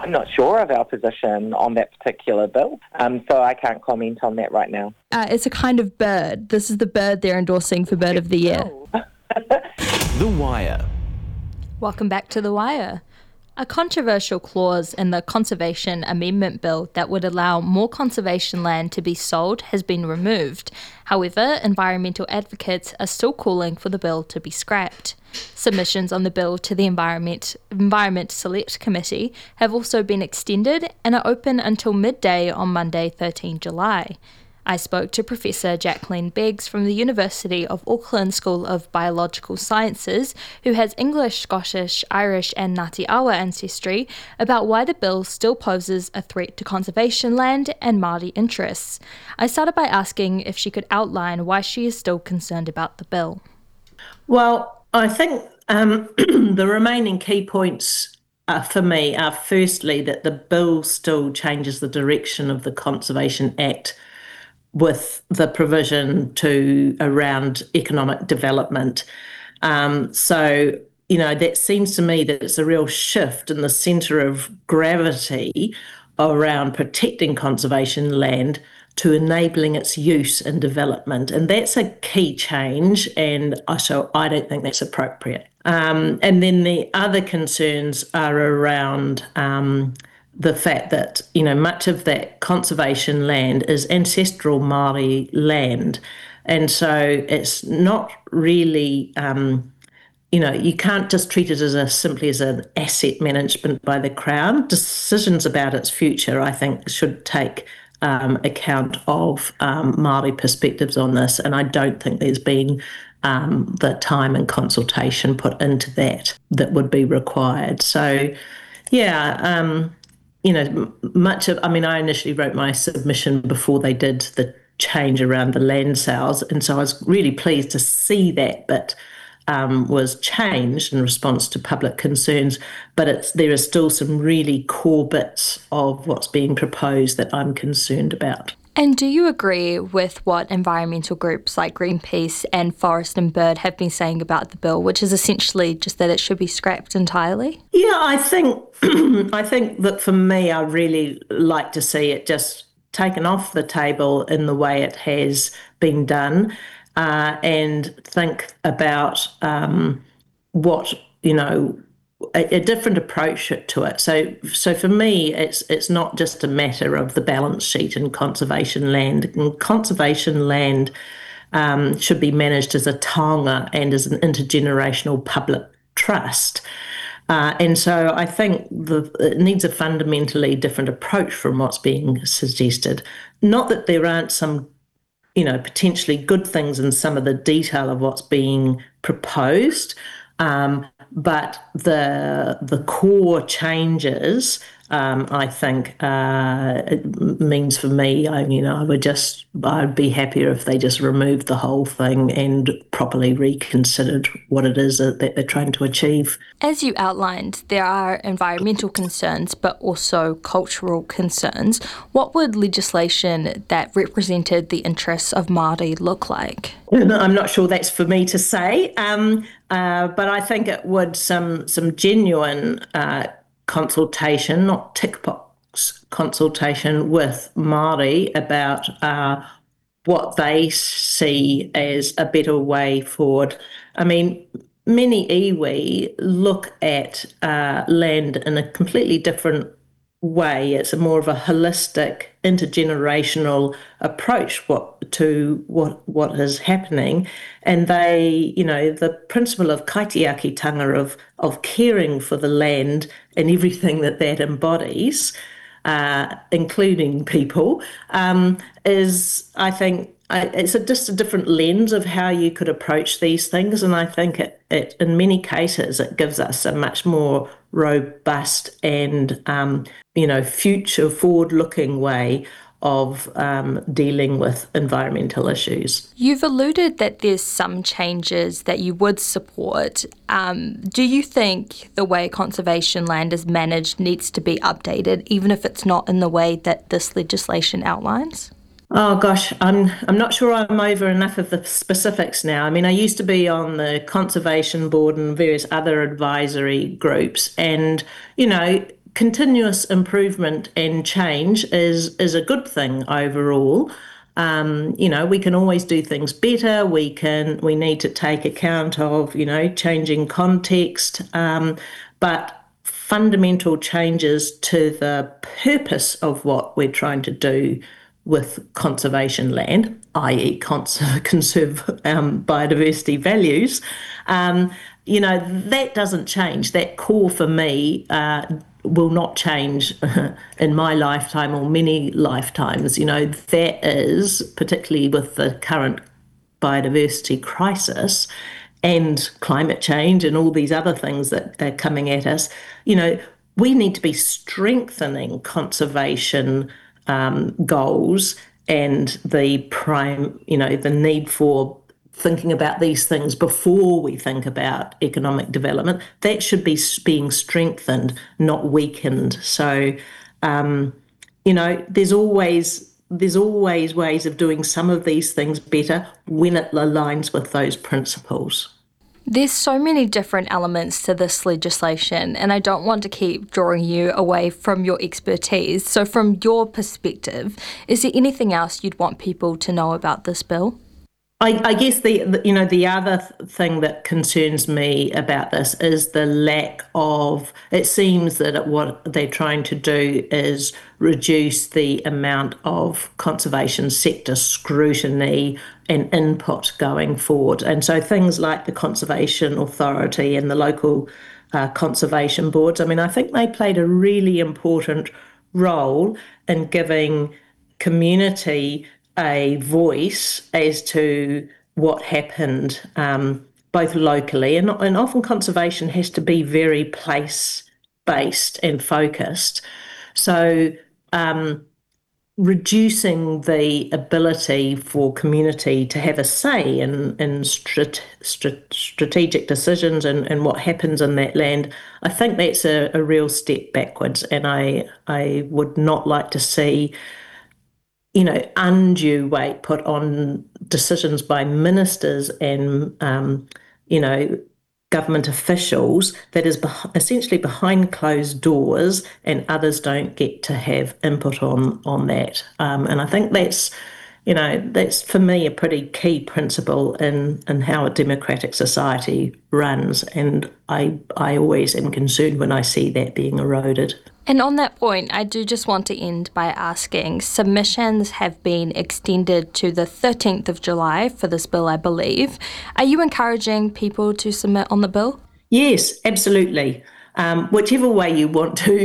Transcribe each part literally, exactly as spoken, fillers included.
I'm not sure of our position on that particular bill, um, so I can't comment on that right now. Uh, it's a kind of bird. This is the bird they're endorsing for Bird of the Year. The Wire. Welcome back to The Wire. A controversial clause in the Conservation Amendment Bill that would allow more conservation land to be sold has been removed. However, environmental advocates are still calling for the bill to be scrapped. Submissions on the bill to the Environment, Environment Select Committee have also been extended and are open until midday on Monday, the thirteenth of July. I spoke to Professor Jacqueline Beggs from the University of Auckland School of Biological Sciences, who has English, Scottish, Irish and Ngāti Awa ancestry, about why the bill still poses a threat to conservation land and Māori interests. I started by asking if she could outline why she is still concerned about the bill. Well, I think um, the remaining key points uh, for me are firstly that the bill still changes the direction of the Conservation Act with the provision to around economic development. Um, so, you know, that seems to me that it's a real shift in the centre of gravity around protecting conservation land to enabling its use and development. And that's a key change, and so I don't think that's appropriate. Um, and then the other concerns are around um, the fact that, you know, much of that conservation land is ancestral Māori land. And so it's not really, um, you know, you can't just treat it as a simply as an asset management by the Crown. Decisions about its future, I think, should take um, account of um, Māori perspectives on this. And I don't think there's been um, the time and consultation put into that that would be required. So, yeah, um, you know, much of, I mean, I initially wrote my submission before they did the change around the land sales. And so I was really pleased to see that bit um, was changed in response to public concerns. But it's, there are still some really core bits of what's being proposed that I'm concerned about. And do you agree with what environmental groups like Greenpeace and Forest and Bird have been saying about the bill, which is essentially just that it should be scrapped entirely? Yeah, I think I think that for me, I really like to see it just taken off the table in the way it has been done, uh, and think about um, what, you know, A, a different approach to it. So, so for me, it's it's not just a matter of the balance sheet and conservation land. And conservation land um, should be managed as a taonga and as an intergenerational public trust. Uh, and so I think the, it needs a fundamentally different approach from what's being suggested. Not that there aren't some, you know, potentially good things in some of the detail of what's being proposed, um, but the the core changes, um, I think, uh, it means for me, I, you know, I would just, I'd be happier if they just removed the whole thing and properly reconsidered what it is that they're trying to achieve. As you outlined, there are environmental concerns, but also cultural concerns. What would legislation that represented the interests of Māori look like? I'm not sure that's for me to say, um, uh, but I think it would some some genuine uh, consultation, not tick box consultation with Māori about uh, what they see as a better way forward. I mean, many iwi look at uh, land in a completely different way. It's a more of a holistic, intergenerational approach what, to what what is happening. And they, you know, the principle of kaitiakitanga of, of caring for the land and everything that that embodies, uh, including people, um, is, I think, I, it's a, just a different lens of how you could approach these things. And I think it, it in many cases, it gives us a much more robust and, um, you know, future forward-looking way of um, dealing with environmental issues. You've alluded that there's some changes that you would support. Um, do you think the way conservation land is managed needs to be updated, even if it's not in the way that this legislation outlines? Oh gosh, I'm I'm not sure I'm over enough of the specifics now. I mean, I used to be on the Conservation Board and various other advisory groups, and, you know, continuous improvement and change is is a good thing overall. Um, you know, we can always do things better. We can we need to take account of, you know, changing context, um, but fundamental changes to the purpose of what we're trying to do with conservation land, that is cons- conserve um, biodiversity values, um, you know, that doesn't change. That core for me uh, will not change in my lifetime or many lifetimes. You know, that is, particularly with the current biodiversity crisis and climate change and all these other things that are coming at us, you know, we need to be strengthening conservation um, goals and the prime, you know, the need for thinking about these things before we think about economic development. That should be being strengthened, not weakened. So, um, you know, there's always there's always ways of doing some of these things better when it aligns with those principles. There's so many different elements to this legislation, and I don't want to keep drawing you away from your expertise. So from your perspective, is there anything else you'd want people to know about this bill? I, I guess the, the you know the other th- thing that concerns me about this is the lack of. It seems that it, what they're trying to do is reduce the amount of conservation sector scrutiny and input going forward, and so things like the Conservation Authority and the local uh, conservation boards. I mean, I think they played a really important role in giving community a voice as to what happened, um, both locally and, and often conservation has to be very place-based and focused. So um, reducing the ability for community to have a say in, in strat, strat, strategic decisions and, and what happens in that land, I think that's a, a real step backwards, and I I would not like to see you know, undue weight put on decisions by ministers and, um, you know, government officials that is beh- essentially behind closed doors, and others don't get to have input on on that. Um, and I think that's, you know, that's for me a pretty key principle in, in how a democratic society runs. And I I always am concerned when I see that being eroded. And on that point, I do just want to end by asking, submissions have been extended to the thirteenth of July for this bill, I believe. Are you encouraging people to submit on the bill? Yes, absolutely. Um, whichever way you want to,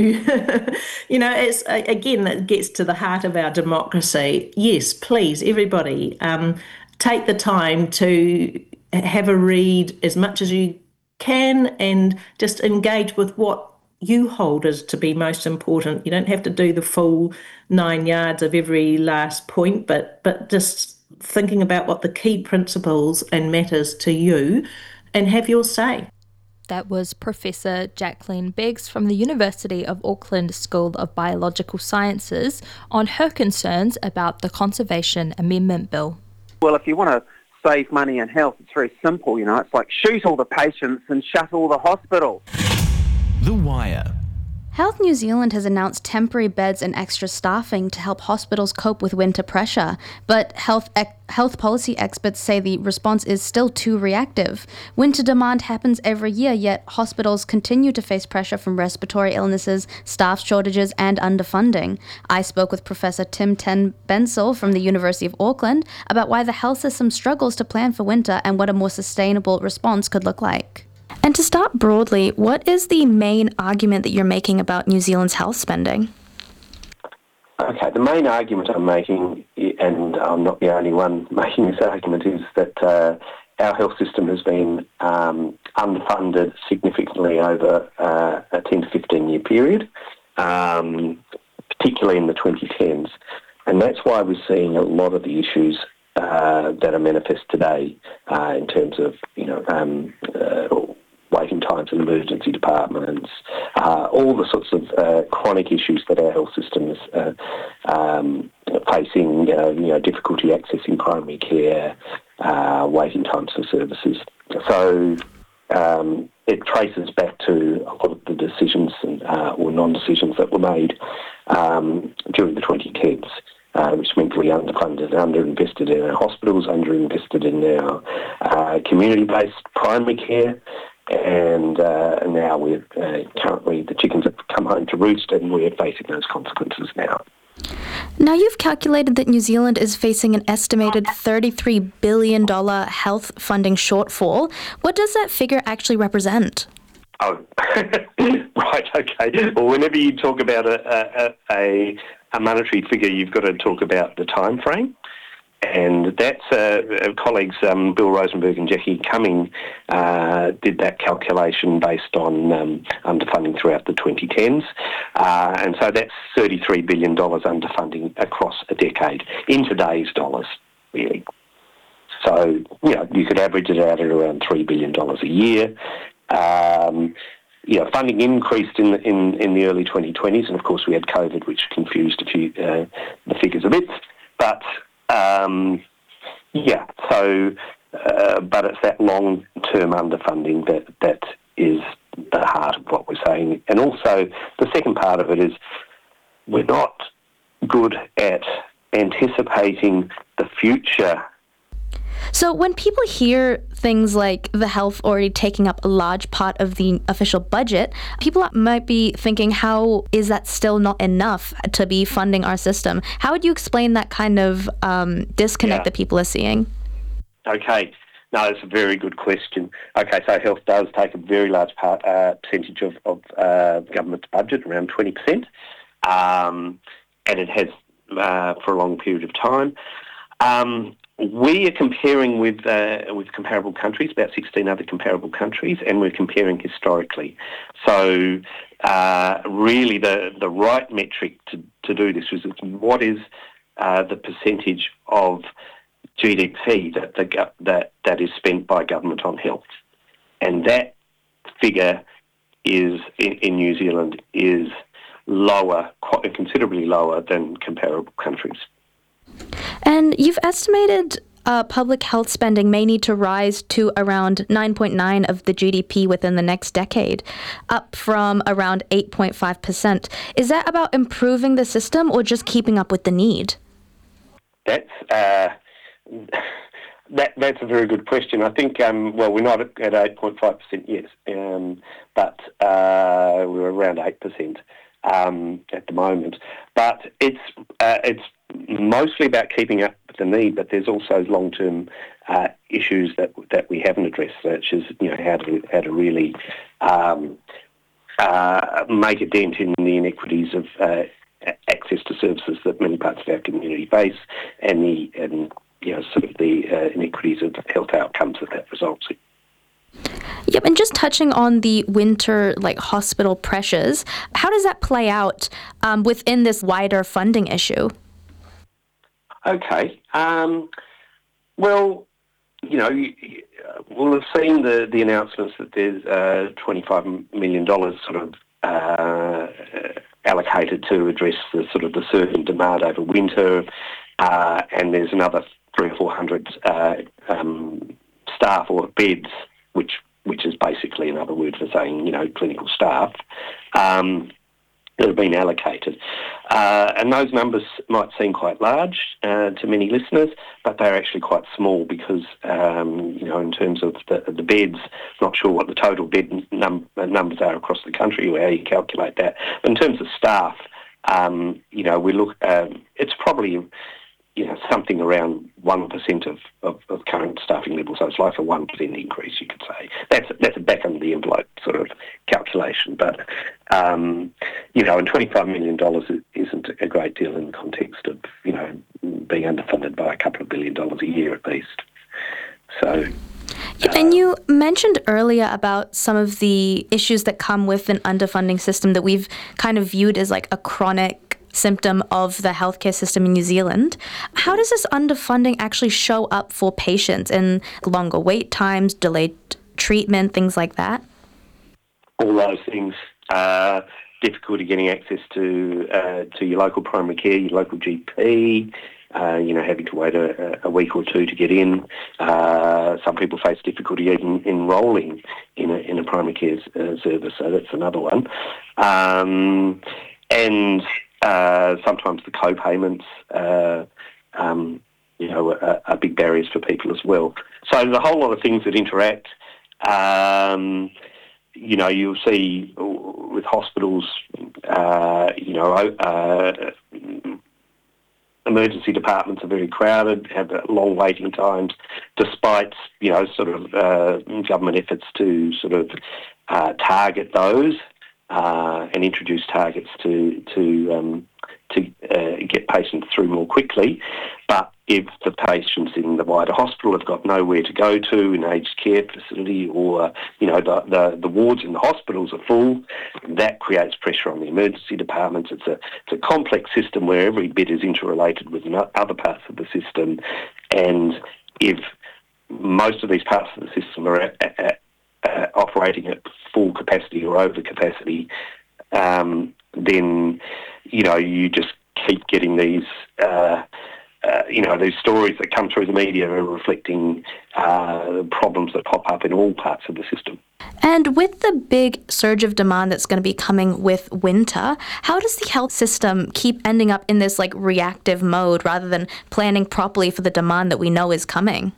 you know, it's again, it gets to the heart of our democracy. Yes, please, everybody, um, take the time to have a read as much as you can and just engage with what you hold as to be most important. You don't have to do the full nine yards of every last point, but but just thinking about what the key principles and matters to you and have your say. That was Professor Jacqueline Beggs from the University of Auckland School of Biological Sciences on her concerns about the Conservation Amendment Bill. Well, if you want to save money and health, it's very simple, you know. It's like shoot all the patients and shut all the hospitals. The Wire. Health New Zealand has announced temporary beds and extra staffing to help hospitals cope with winter pressure, but health ec- health policy experts say the response is still too reactive. Winter demand happens every year, yet hospitals continue to face pressure from respiratory illnesses, staff shortages, and underfunding. I spoke with Professor Tim Ten Bensel from the University of Auckland about why the health system struggles to plan for winter and what a more sustainable response could look like. And to start broadly, what is the main argument that you're making about New Zealand's health spending? Okay, the main argument I'm making, and I'm not the only one making this argument, is that uh, our health system has been um, underfunded significantly over uh, a ten to fifteen year period, um, particularly in the twenty tens. And that's why we're seeing a lot of the issues uh, that are manifest today uh, in terms of, you know, um, uh, waiting times in emergency departments, uh, all the sorts of uh, chronic issues that our health system is uh, um, facing, uh, you know, difficulty accessing primary care, uh, waiting times for services. So um, it traces back to a lot of the decisions uh, or non-decisions that were made um, during the twenty tens. Uh, which meant we underfunded, underinvested in our hospitals, underinvested in our uh, community-based primary care, and uh, now we're uh, currently the chickens have come home to roost, and we're facing those consequences now. Now, you've calculated that New Zealand is facing an estimated thirty-three billion dollars health funding shortfall. What does that figure actually represent? Oh, right, okay. Well, whenever you talk about a, a, a, a monetary figure, you've got to talk about the time frame. And that's uh, colleagues um, Bill Rosenberg and Jackie Cumming uh, did that calculation based on um, underfunding throughout the twenty tens. Uh, and so that's thirty-three billion dollars underfunding across a decade in today's dollars, really. So, you know, you could average it out at around three billion dollars a year. Um, you know, funding increased in the, in, in the early twenty twenties, and of course we had COVID, which confused a few uh, the figures a bit. But um, yeah, so uh, but it's that long-term underfunding that that is the heart of what we're saying. And also the second part of it is we're not good at anticipating the future. So when people hear things like the health already taking up a large part of the official budget, people might be thinking, how is that still not enough to be funding our system? How would you explain that kind of um, disconnect Yeah. that people are seeing? Okay. No, it's a very good question. Okay, so health does take a very large part uh, percentage of, of uh, government's budget, around twenty percent, um, and it has uh, for a long period of time. Um, we are comparing with uh, with comparable countries, about sixteen other comparable countries, and we're comparing historically. So uh, really the, the right metric to, to do this is what is uh, the percentage of G D P that the that that is spent by government on health, and that figure is in, in New Zealand is lower, quite considerably lower than comparable countries. And you've estimated uh, public health spending may need to rise to around nine point nine of the G D P within the next decade, up from around eight point five percent. Is that about improving the system or just keeping up with the need? That's uh, that that's a very good question. I think um, well, we're not at eight point five percent yet, um, but uh, we're around eight percent um, at the moment. But it's uh, it's mostly about keeping up with the need, but there's also long-term uh, issues that that we haven't addressed, such as you know how to how to really um, uh, make a dent in the inequities of uh, access to services that many parts of our community face, and the and you know sort of the uh, inequities of health outcomes that that results in. Yep, and just touching on the winter like hospital pressures, how does that play out um, within this wider funding issue? Okay. Um, well, you know, you, you, uh, we'll have seen the, the announcements that there's uh, twenty-five million dollars sort of uh, allocated to address the sort of the surge in demand over winter, uh, and there's another three or four hundred uh, um, staff or beds, which which is basically another word for saying, you know, clinical staff, um, that have been allocated. Uh, and those numbers might seem quite large uh, to many listeners, but they're actually quite small because, um, you know, in terms of the, the beds, not sure what the total bed num- numbers are across the country or how you calculate that. But in terms of staff, um, you know, we look, um, it's probably, you know, something around one percent of, of, of current staffing levels. So it's like a one percent increase, you could say. That's, that's a back-of-the-envelope sort of calculation. But, um, you know, and twenty-five million dollars isn't a great deal in the context of, you know, being underfunded by a couple of billion dollars a year at least. So... Yeah, and you mentioned earlier about some of the issues that come with an underfunding system that we've kind of viewed as like a chronic symptom of the healthcare system in New Zealand. How does this underfunding actually show up for patients in longer wait times, delayed treatment, things like that? All those things. Uh, difficulty getting access to uh, to your local primary care, your local G P, uh, you know, having to wait a, a week or two to get in. Uh, some people face difficulty even enrolling in a, in a primary care uh, service, so that's another one. Um, and uh, sometimes the co-payments, uh, um, you know, are, are big barriers for people as well. So there's a whole lot of things that interact. Um, you know, you'll see with hospitals, uh, you know, uh, emergency departments are very crowded, have long waiting times, despite, you know, sort of uh, government efforts to sort of uh, target those uh, and introduce targets to to um, to uh, get patients through more quickly. But if the patients in the wider hospital have got nowhere to go to, an aged care facility, or, you know, the, the, the wards in the hospitals are full, that creates pressure on the emergency departments. It's a, it's a complex system where every bit is interrelated with other parts of the system. And if most of these parts of the system are at, at, at, operating at full capacity or over capacity, um, then, you know, you just keep getting these... Uh, Uh, you know, these stories that come through the media are reflecting uh, problems that pop up in all parts of the system. And with the big surge of demand that's going to be coming with winter, how does the health system keep ending up in this like reactive mode rather than planning properly for the demand that we know is coming?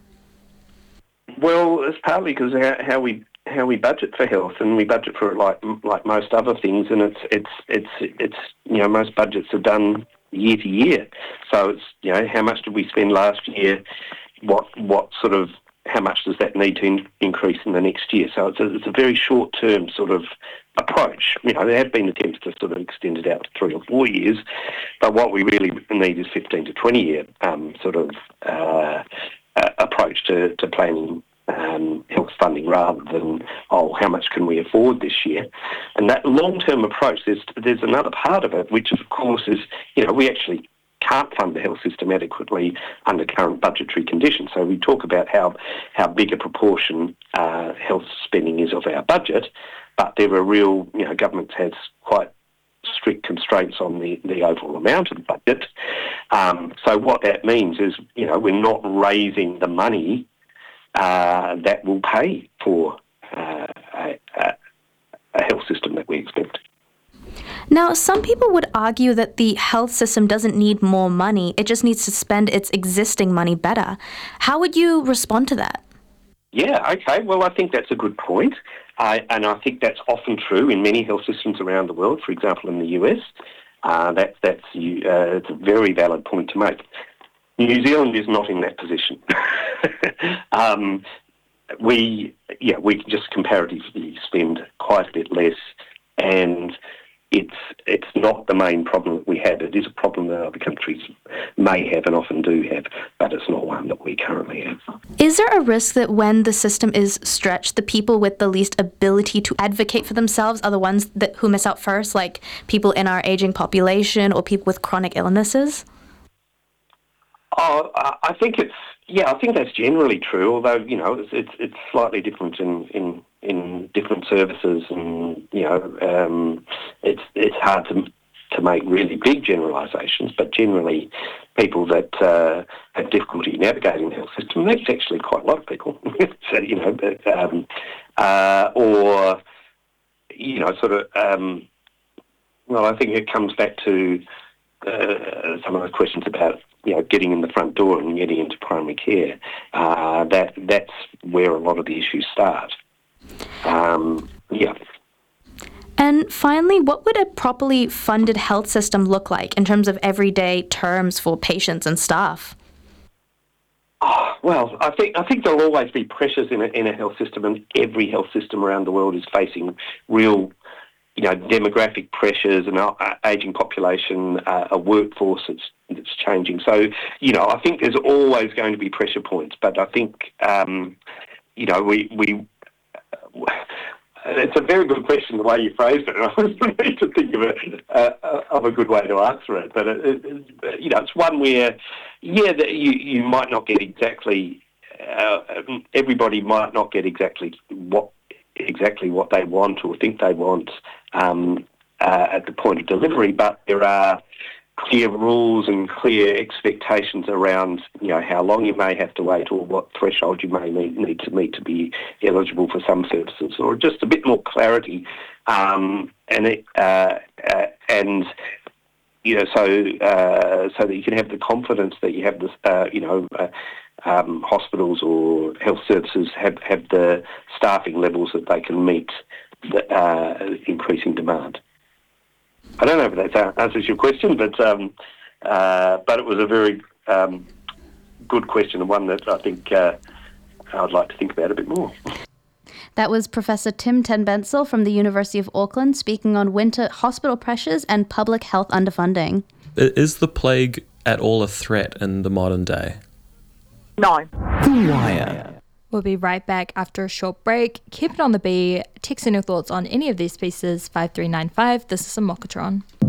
Well, it's partly because how, how we how we budget for health, and we budget for it like like most other things, and it's it's it's it's you know, most budgets are done year to year. So it's, you know, how much did we spend last year? What what sort of, how much does that need to in, increase in the next year? So it's a, it's a very short-term sort of approach. You know, there have been attempts to sort of extend it out to three or four years, but what we really need is fifteen to twenty year um, sort of uh, uh, approach to, to planning Um, health funding, rather than, oh, how much can we afford this year? And that long-term approach, there's there's another part of it, which of course is, you know, we actually can't fund the health system adequately under current budgetary conditions. So we talk about how, how big a proportion uh, health spending is of our budget, but there are real, you know, government has quite strict constraints on the, the overall amount of the budget. Um, so what that means is, you know, we're not raising the money Uh, that will pay for uh, a, a, a health system that we expect. Now, some people would argue that the health system doesn't need more money, it just needs to spend its existing money better. How would you respond to that? Yeah, okay, well, I think that's a good point. Uh, and I think that's often true in many health systems around the world, for example, in the U S. Uh, that, that's uh, it's a very valid point to make. New Zealand is not in that position. um, we, yeah, we can just comparatively spend quite a bit less, and it's it's not the main problem that we have. It is a problem that other countries may have and often do have, but it's not one that we currently have. Is there a risk that when the system is stretched, the people with the least ability to advocate for themselves are the ones that who miss out first, like people in our aging population or people with chronic illnesses? Oh, I think it's, yeah, I think that's generally true, although, you know, it's it's, it's slightly different in, in, in different services, and, you know, um, it's it's hard to to make really big generalisations, but generally people that uh, have difficulty navigating the health system, that's actually quite a lot of people, so, you know, um, uh, or, you know, sort of, um, well, I think it comes back to uh, some of those questions about, you know, getting in the front door and getting into primary care. Uh, that that's where a lot of the issues start. Um, yeah. And finally, what would a properly funded health system look like in terms of everyday terms for patients and staff? Oh, well, I think I think there'll always be pressures in a, in a health system, and every health system around the world is facing real, you know, demographic pressures, and an ageing population, uh, a workforce that's, that's changing. So, you know, I think there's always going to be pressure points, but I think, um, you know, we, we uh, it's a very good question, the way you phrased it. I was trying to think of a, uh, of a good way to answer it, but, it, it, you know, it's one where, yeah, that you, you might not get exactly, uh, everybody might not get exactly what exactly what they want or think they want um, uh, at the point of delivery, but there are clear rules and clear expectations around, you know, how long you may have to wait or what threshold you may need, need to meet to be eligible for some services, or just a bit more clarity, um, and it, uh, uh, and you know, so uh, so that you can have the confidence that you have this, uh, you know. Uh, Um, hospitals or health services have, have the staffing levels that they can meet the uh, increasing demand. I don't know if that answers your question, but um, uh, but it was a very um, good question and one that I think uh, I'd like to think about a bit more. That was Professor Tim ten Bentsell from the University of Auckland speaking on winter hospital pressures and public health underfunding. Is the plague at all a threat in the modern day? No. The Wire. We'll be right back after a short break. Keep it on the B. Text in your thoughts on any of these pieces, five three nine five. This is a Mockatron.